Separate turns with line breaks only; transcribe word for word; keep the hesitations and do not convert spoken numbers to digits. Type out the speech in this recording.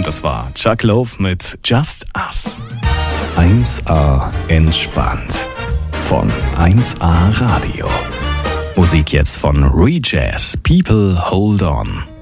das war Chuck Love mit Just Us. eins A entspannt von eins A Radio. Musik jetzt von Rejazz, People Hold On.